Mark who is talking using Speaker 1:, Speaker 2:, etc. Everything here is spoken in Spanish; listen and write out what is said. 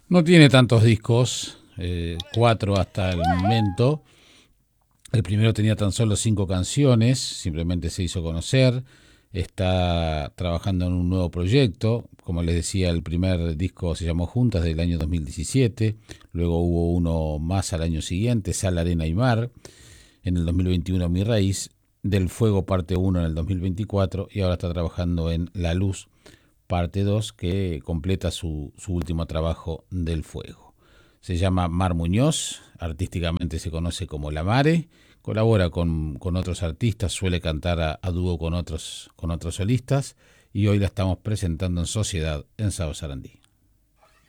Speaker 1: No tiene tantos discos, cuatro hasta el momento. El primero tenía tan solo cinco canciones, simplemente se hizo conocer. Está trabajando en un nuevo proyecto. Como les decía, el primer disco se llamó Juntas del año 2017. Luego hubo uno más al año siguiente, Sal, Arena y Mar. En el 2021 Mi Raíz. Del Fuego parte uno en el 2024. Y ahora está trabajando en La Luz parte 2 que completa su último trabajo del Fuego. Se llama Mar Muñoz, artísticamente se conoce como La Mare, colabora con otros artistas, suele cantar a dúo con otros solistas y hoy la estamos presentando en sociedad en Sao Sarandí.